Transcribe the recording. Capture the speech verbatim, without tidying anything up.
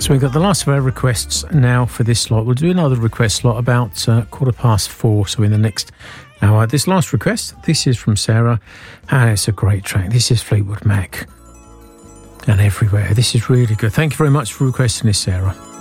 So we've got the last of our requests now for this slot. We'll do another request slot about uh, quarter past four, so in the next hour. This last request, this is from Sarah, and it's a great track. This is Fleetwood Mac and Everywhere. This is really good. Thank you very much for requesting this, Sarah.